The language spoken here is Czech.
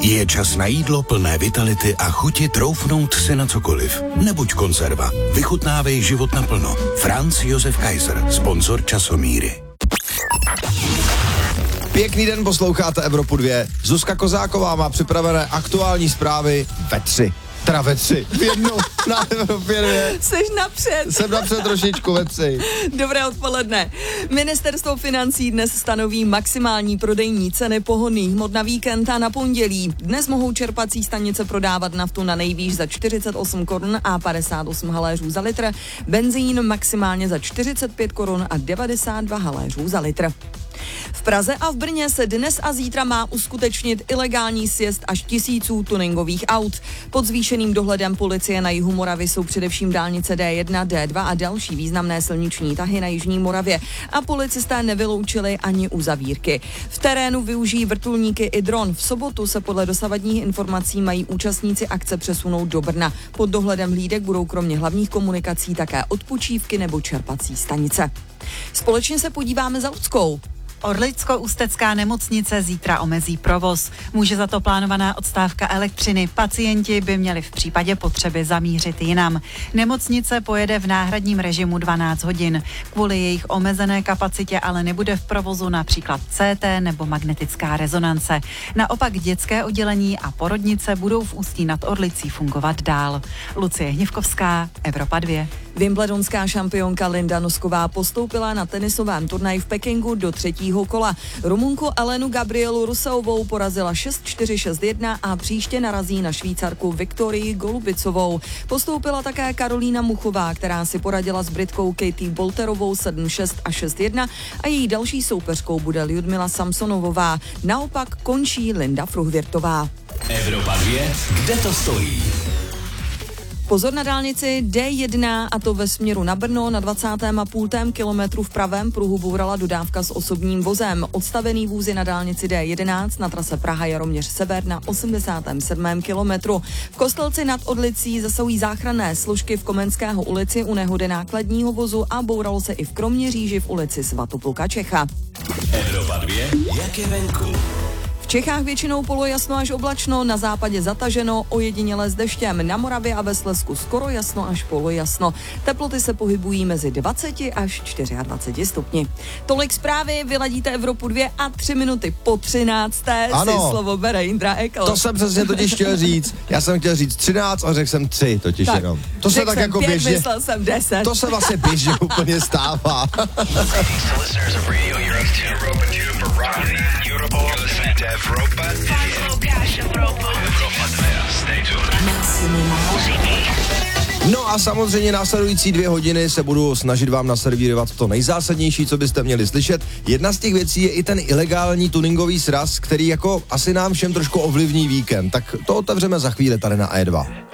Je čas na jídlo plné vitality a chuti troufnout si na cokoliv. Nebuď konzerva. Vychutnávej život naplno. Franz Josef Kaiser, sponzor Časomíry. Pěkný den, posloucháte Evropu 2. Zuzka Kozáková má připravené aktuální zprávy ve 3. Teda ve 3. V jednu na Evropě 2. Seš napřed. Jsem napřed trošičku ve 3. Dobré odpoledne. Ministerstvo financí dnes stanoví maximální prodejní ceny pohonných hmot na víkend a na pondělí. Dnes mohou čerpací stanice prodávat naftu na nejvýš za 48 korun a 58 haléřů za litr, benzín maximálně za 45 korun a 92 haléřů za litr. V Praze a v Brně se dnes a zítra má uskutečnit ilegální sjezd až tisíců tuningových aut. Pod zvýšeným dohledem policie na jihu Moravy jsou především dálnice D1, D2 a další významné silniční tahy na jižní Moravě a policisté nevyloučili ani uzavírky. V terénu využijí vrtulníky i dron. V sobotu se podle dosavadních informací mají účastníci akce přesunout do Brna. Pod dohledem hlídek budou kromě hlavních komunikací také odpočívky nebo čerpací stanice. Společně se podíváme za Luckou. Orlicko-ústecká nemocnice zítra omezí provoz. Může za to plánovaná odstávka elektřiny. Pacienti by měli v případě potřeby zamířit jinam. Nemocnice pojede v náhradním režimu 12 hodin. Kvůli jejich omezené kapacitě ale nebude v provozu například CT nebo magnetická rezonance. Naopak dětské oddělení a porodnice budou v Ústí nad Orlicí fungovat dál. Lucie Hnivkovská, Evropa 2. Wimbledonská šampionka Linda Nosková postoupila na tenisovém turnaji v Pekingu do třetího kola. Rumunku Elenu Gabrielu Ruseovou porazila 6-4, 6-1 a příště narazí na Švýcarku Viktorii Golubicovou. Postoupila také Karolína Muchová, která si poradila s Britkou Katie Bolterovou 7-6 a 6-1 a její další soupeřkou bude Ljudmila Samsonovová. Naopak končí Linda Fruhvirtová. Evropa 2, kde to stojí? Pozor na dálnici D1, a to ve směru na Brno, na 20,5 kilometru v pravém pruhu bourala dodávka s osobním vozem. Odstavený vůz je na dálnici D11 na trase Praha-Jaroměř sever na 87. kilometru. V Kostelci nad Orlicí zasahují záchranné složky v Komenského ulici u nehody nákladního vozu a bouralo se i v Kroměříži v ulici Svatopluka Čecha. Evropa 2, jak je venku? V Čechách většinou polojasno až oblačno, na západě zataženo, ojediněle s deštěm, na Moravě a ve Slezsku skoro jasno až polojasno. Teploty se pohybují mezi 20 až 24 stupni. Tolik zprávy, vyladíte Evropu 2 a 3 minuty po 13. Ano. Si slovo bere Indra Ekl. To jsem přesně totiž chtěl říct. Já jsem chtěl říct 13 a řekl jsem 3 totiž tak, jenom. To se tak jako 5, běžně. myslel jsem 10. To se vlastně běžně úplně stává. No a samozřejmě následující 2 hodiny se budu snažit vám naservírovat to nejzásadnější, co byste měli slyšet. Jedna z těch věcí je i ten ilegální tuningový sraz, který jako asi nám všem trošku ovlivní víkend. Tak to otevřeme za chvíli tady na E2.